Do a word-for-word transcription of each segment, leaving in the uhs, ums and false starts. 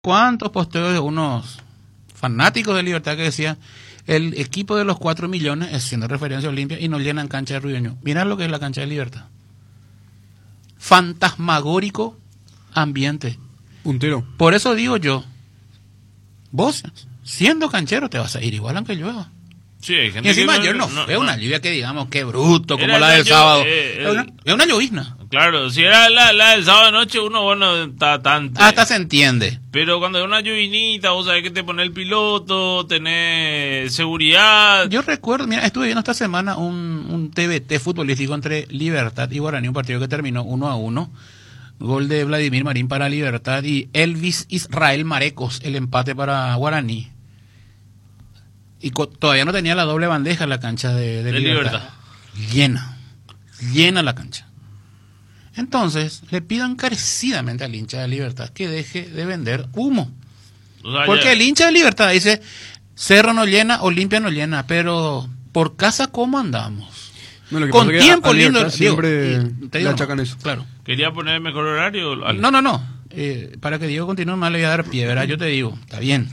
cuántos posteos de unos fanáticos de Libertad que decían el equipo de los cuatro millones, haciendo referencia a Olimpia, y no llenan cancha de Ruideño. Mirá lo que es la cancha de Libertad. Fantasmagórico ambiente. Puntero. Por eso digo yo, vos, siendo canchero, te vas a ir igual aunque llueva. Sí, hay gente Y encima que ayer no, no, fue no, una lluvia que digamos, qué bruto, como Era la la del llu- sábado. eh, Es una, el- es una llovizna. Claro, si era la, la del sábado de noche, uno, bueno, está tan... Hasta se entiende. Pero cuando es una lluvinita, vos sabés que te pone el piloto, tenés seguridad. Yo recuerdo, mira, estuve viendo esta semana un, un T V T futbolístico entre Libertad y Guaraní, un partido que terminó uno a uno. Gol de Vladimir Marín para Libertad y Elvis Israel Marecos, el empate para Guaraní. Y co- todavía no tenía la doble bandeja en la cancha de, de De Libertad. Libertad. Llena, llena la cancha. Entonces, le pido encarecidamente al hincha de Libertad que deje de vender humo. O sea, Porque ya- el hincha de Libertad dice, Cerro no llena, Olimpia no llena, pero por casa, ¿cómo andamos? No, lo que Con pasa es que tiempo a- a lindo. Libertad digo, siempre y- te le digo, achacan eso. Claro. ¿Quería poner el mejor horario? Ale? No, no, no. Eh, para que Diego continúe más le voy a dar pie, ¿verdad? Yo te digo, está bien.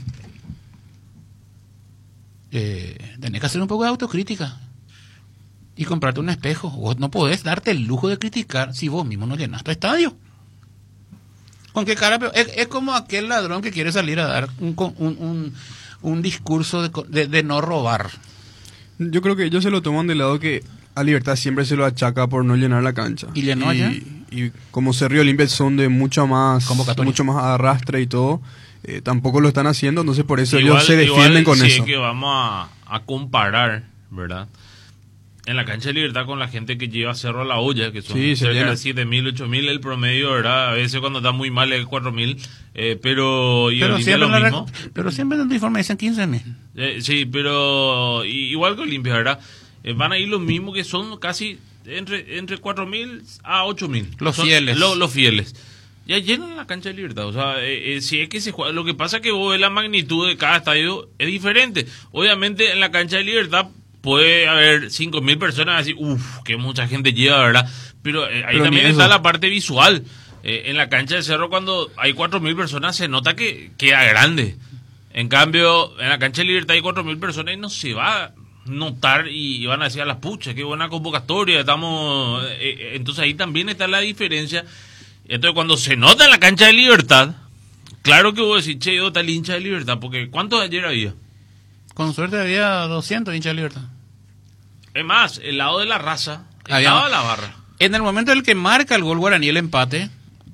Eh, tenés que hacer un poco de autocrítica y comprarte un espejo. Vos no podés darte el lujo de criticar si vos mismo no llenas tu estadio. ¿Con qué cara? Pero es, es como aquel ladrón que quiere salir a dar un, con- un, un, un discurso de, co- de, de no robar. Yo creo que ellos se lo toman de lado que a Libertad siempre se lo achaca por no llenar la cancha. ¿Y llenó allá? Y como Cerro y Olimpia son de mucha más Convocatoria. mucho más arrastre y todo, eh, tampoco lo están haciendo, entonces por eso Igual- ellos se defienden igual con si eso. es que vamos a, a comparar, ¿verdad? En la cancha de Libertad con la gente que lleva Cerro a la olla, que son Sí, se cerca llena. de siete mil, ocho mil el promedio, ¿verdad? A veces cuando está muy mal es cuatro mil, eh, pero... Y Pero Olimpia siempre, lo en la mismo. rec- pero siempre en tu informe dicen quince mil. Eh, sí, pero i- igual que Olimpia, ¿verdad? Eh, van a ir los mismos que son casi entre entre cuatro mil a ocho mil. Los Son fieles. lo- los fieles. Ya llenan la cancha de Libertad. O sea, eh, eh, si es que se juega. Lo que pasa es que vos ves la magnitud de cada estadio es diferente. Obviamente en la cancha de Libertad puede haber cinco mil personas así, uff, que mucha gente lleva, ¿verdad? Pero eh, ahí Pero también ni está eso. la parte visual. Eh, en la cancha de Cerro, cuando hay cuatro mil personas, se nota que queda grande. En cambio, en la cancha de Libertad hay cuatro mil personas y no se va a notar y van a decir a las puchas, qué buena convocatoria, estamos... eh, eh, entonces ahí también está la diferencia. Entonces cuando se nota en la cancha de Libertad, claro que vos decís, che, ¿dónde está el hincha de Libertad? Porque ¿cuántos ayer había? Con suerte había doscientos hinchas de Libertad. Es más, el lado de la raza, el Había- lado de la barra. En el momento en el que marca el gol Guaraní el empate,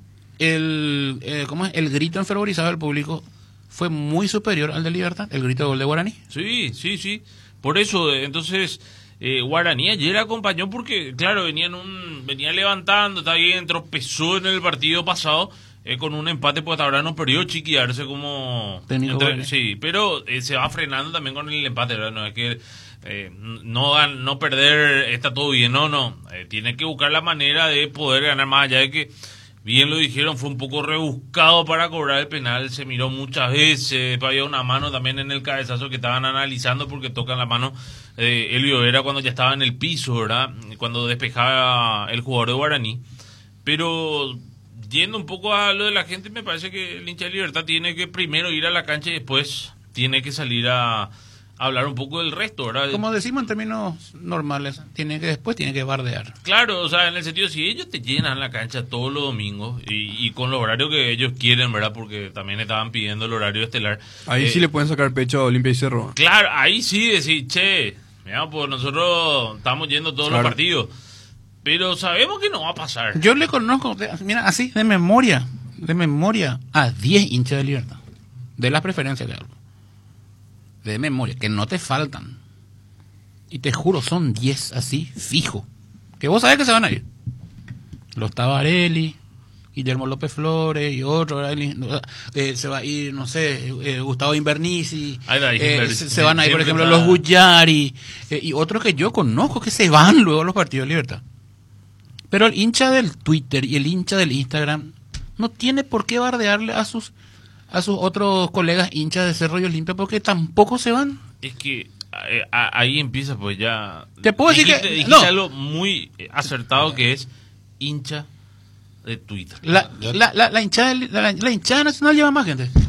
el, eh, ¿cómo es? El grito enfervorizado del público fue muy superior al de Libertad, el grito de gol de Guaraní. Sí, sí, sí. Por eso, eh, entonces, eh, Guaraní ayer acompañó porque, claro, venían un, venía levantando, está bien, tropezó en el partido pasado eh, con un empate, pues hasta ahora no perdió chiquearse como... Técnico entre- Guaraní. sí, pero eh, se va frenando también con el empate, ¿verdad? No es que eh, no, gan- no perder está todo bien, no, no. Eh, tiene que buscar la manera de poder ganar más allá de que... Bien lo dijeron, fue un poco rebuscado para cobrar el penal, se miró muchas veces, había una mano también en el cabezazo que estaban analizando porque tocan la mano eh, Elvio Vera cuando ya estaba en el piso, ¿verdad? Cuando despejaba el jugador de Guaraní. Pero yendo un poco a lo de la gente, me parece que el hincha de Libertad tiene que primero ir a la cancha y después tiene que salir a, a hablar un poco del resto, ¿verdad? Como decimos en términos normales, tiene que después tiene que bardear. Claro, o sea, en el sentido, si ellos te llenan la cancha todos los domingos y, y con los horarios que ellos quieren, ¿verdad? Porque también estaban pidiendo el horario estelar. Ahí Eh, sí le pueden sacar pecho a Olimpia y Cerro. Claro, ahí sí decir, che, mira, pues nosotros estamos yendo todos Claro. los partidos, pero sabemos que no va a pasar. Yo le conozco, de- mira, así, de memoria, de memoria, a diez hinchas de Libertad. De las preferencias de algo. De memoria, que no te faltan. Y te juro, son diez así, fijo. Que vos sabés que se van a ir. Los Tabarelli, Guillermo López Flores y otro. eh, se va a ir, no sé, eh, Gustavo Invernici. Ahí está, eh, Invernici. se, se van a ir, por Siempre ejemplo, está- los Guyari. eh, y otros que yo conozco que se van luego a los partidos de Libertad. Pero el hincha del Twitter y el hincha del Instagram no tiene por qué bardearle a sus a sus otros colegas hinchas de Cerro y Olimpia porque tampoco se van. Es que eh, a- ahí empieza pues ya... Te puedo decir Dijiste- que- dijiste no. algo muy eh, acertado que es hincha de Twitter. La, la, la, la hinchada, la, la hinchada nacional lleva más gente.